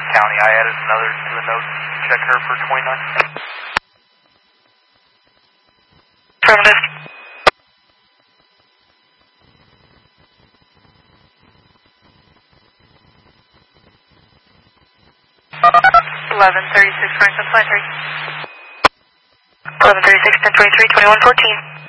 county. I added another to the note. Check her for 29. Affirmative. (11:36 Franklin Flight 3). 11:36 10:23 21:14.